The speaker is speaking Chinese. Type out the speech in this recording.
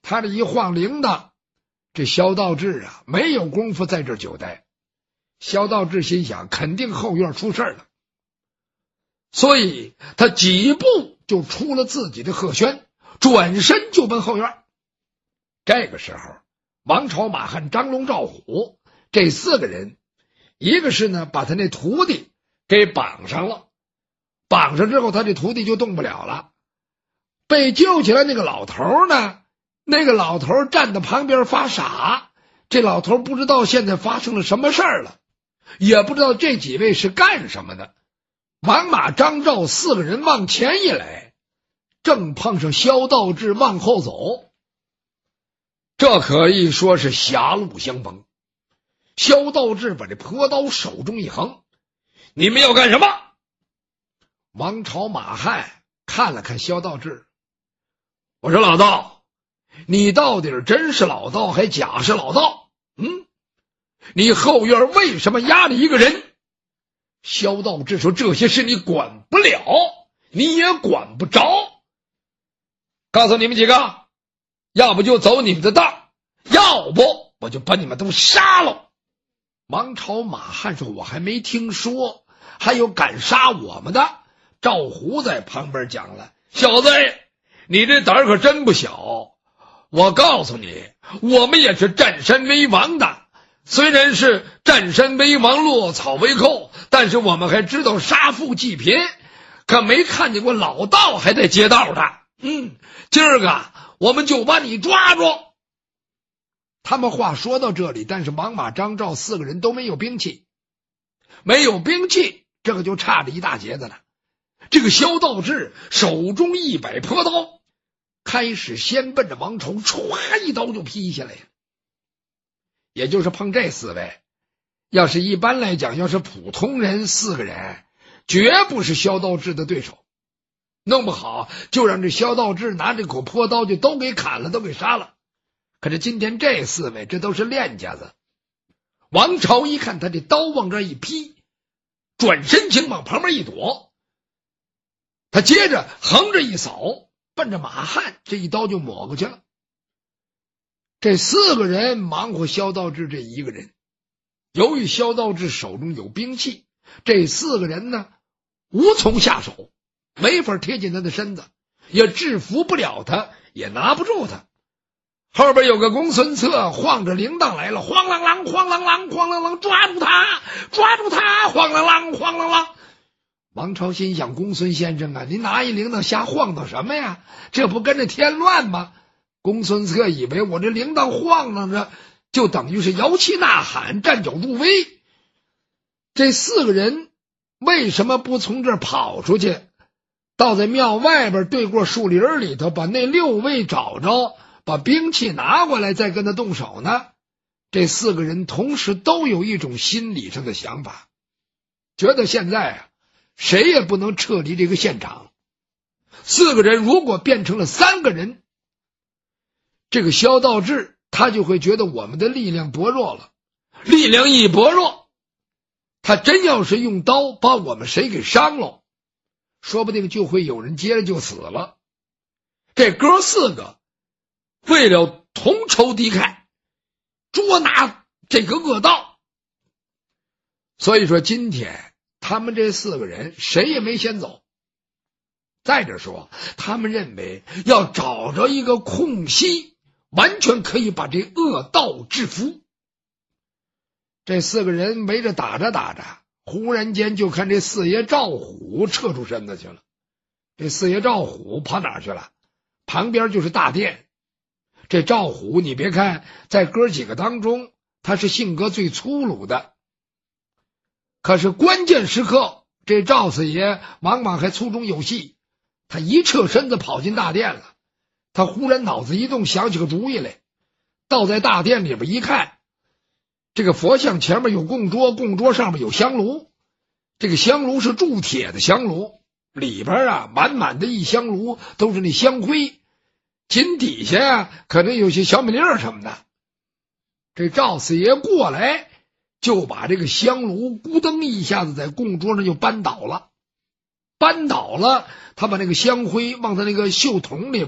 他这一晃铃铛，这萧道智啊没有功夫在这儿久待。萧道智心想，肯定后院出事了，所以他几步就出了自己的鹤轩，转身就奔后院。这个时候，王朝、马汉、张龙、赵虎这4个人，一个是呢把他那徒弟给绑上了，绑上之后他这徒弟就动不了了。被救起来那个老头呢，那个老头站在旁边发傻，这老头不知道现在发生了什么事儿了，也不知道这几位是干什么的。王马张赵4个人往前一来，正碰上萧道智往后走，这可以说是狭路相逢。萧道智把这朴刀手中一横，你们要干什么？王朝、马汉看了看萧道智，我说老道，你到底真是老道还假是老道？你后院为什么压了一个人？萧道智说，这些事你管不了，你也管不着。告诉你们几个，要不就走你们的道，要不我就把你们都杀了。王朝、马汉说，我还没听说还有敢杀我们的。赵虎在旁边讲了，小子，你这胆儿可真不小。我告诉你，我们也是占山为王的，虽然是占山为王，落草为寇，但是我们还知道杀富济贫，可没看见过老道还在劫道的。今儿个我们就把你抓住。他们话说到这里，但是王马张赵4个人都没有兵器，没有兵器，这个就差着一大截子了。这个萧道智手中一摆朴刀，开始先奔着王朝歘一刀就劈下来了。也就是碰这4位，要是一般来讲，要是普通人4个人，绝不是萧道智的对手，弄不好就让这萧道智拿这口朴刀就都给砍了，都给杀了。可是今天这4位，这都是练家子。王朝一看他这刀往这一劈，转身情往旁边一躲，他接着横着一扫，奔着马汉这一刀就抹过去了。这4个人忙活萧道智这一个人，由于萧道智手中有兵器，这4个人呢无从下手，没法贴近他的身子，也制服不了他，也拿不住他。后边有个公孙策晃着铃铛来了，晃啷啷，晃啷啷，晃啷啷，抓住他，抓住他，晃啷啷，晃啷啷。王朝心想，公孙先生啊，您拿一铃铛瞎晃荡什么呀？这不跟着添乱吗？公孙策以为我这铃铛晃荡着，就等于是摇旗呐喊，站脚助威。这4个人为什么不从这儿跑出去，到在庙外边对过树林里头，把那6位找着，把兵器拿过来，再跟他动手呢？这4个人同时都有一种心理上的想法，觉得现在啊，谁也不能撤离这个现场。4个人如果变成了3个人，这个萧道智他就会觉得我们的力量薄弱了，力量一薄弱，他真要是用刀把我们谁给伤了，说不定就会有人接着就死了。这哥4个为了同仇敌忾，捉拿这个恶道，所以说今天他们这4个人谁也没先走。再者说，他们认为要找着一个空隙，完全可以把这恶道制服。这4个人围着打着打着，忽然间就看这4爷赵虎撤出身子去了。这4爷赵虎跑哪儿去了？旁边就是大殿。这赵虎你别看在哥几个当中他是性格最粗鲁的，可是关键时刻这赵四爷往往还粗中有细，他一撤身子跑进大殿了。他忽然脑子一动，想起个主意来，倒在大殿里边一看，这个佛像前面有供桌，供桌上面有香炉，这个香炉是铸铁的香炉，里边啊满满的一香炉都是那香灰，井底下啊可能有些小米粒儿什么的。这赵四爷过来就把这个香炉咕噔一下子在供桌上就扳倒了，他把那个香灰往他那个袖筒里